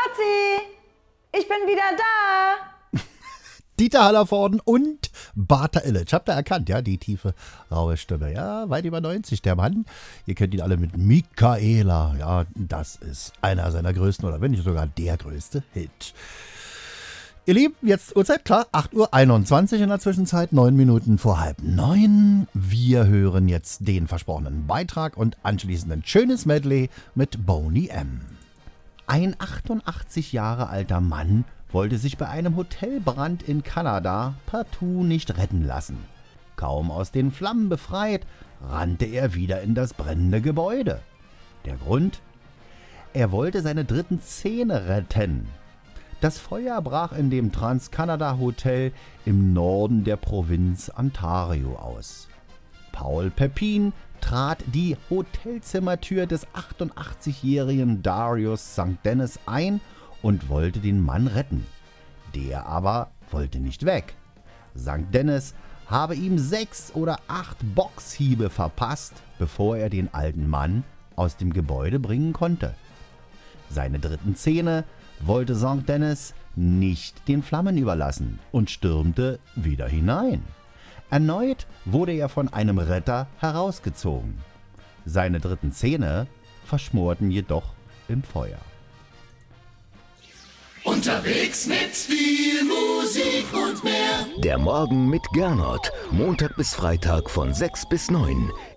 Schatzi, ich bin wieder da. Dieter Hallervorden und Bata Illich. Habt ihr erkannt, ja, die tiefe, raue Stimme. Ja, weit über 90, der Mann. Ihr kennt ihn alle mit Michaela. Ja, das ist einer seiner größten, oder wenn nicht sogar der größte Hit. Ihr Lieben, jetzt Uhrzeit, klar, 8:21 Uhr in der Zwischenzeit, 9 Minuten vor 8:30. Wir hören jetzt den versprochenen Beitrag und anschließend ein schönes Medley mit Boney M. Ein 88 Jahre alter Mann wollte sich bei einem Hotelbrand in Kanada partout nicht retten lassen. Kaum aus den Flammen befreit, rannte er wieder in das brennende Gebäude. Der Grund? Er wollte seine dritten Zähne retten. Das Feuer brach in dem Trans-Canada-Hotel im Norden der Provinz Ontario aus. Paul Pepin trat die Hotelzimmertür des 88-jährigen Darius St. Dennis ein und wollte den Mann retten. Der aber wollte nicht weg. St. Dennis habe ihm 6 oder 8 Boxhiebe verpasst, bevor er den alten Mann aus dem Gebäude bringen konnte. Seine dritten Zähne wollte St. Dennis nicht den Flammen überlassen und stürmte wieder hinein. Erneut wurde er von einem Retter herausgezogen. Seine dritten Zähne verschmorten jedoch im Feuer. Unterwegs mit viel Musik und mehr. Der Morgen mit Gernot. Montag bis Freitag von 6 bis 9.